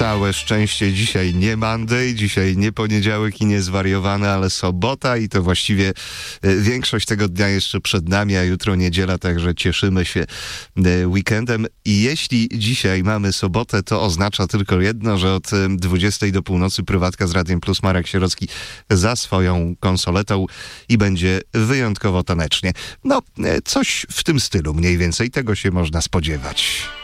Całe szczęście dzisiaj nie Monday, dzisiaj nie poniedziałek i nie zwariowany, ale sobota i to właściwie większość tego dnia jeszcze przed nami, a jutro niedziela, także cieszymy się weekendem. I jeśli dzisiaj mamy sobotę, to oznacza tylko jedno, że od 20 do północy prywatka z Radiem Plus Marek Sierocki za swoją konsoletą i będzie wyjątkowo tanecznie. No, coś w tym stylu mniej więcej, tego się można spodziewać.